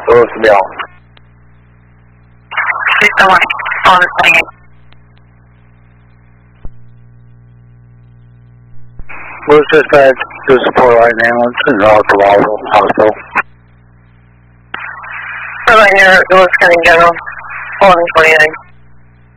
60秒。 Please don't want to call this thing. Lewis dispatch to support line ambulance in North Laurel Hospital. Right here, Lewis County General, 1129.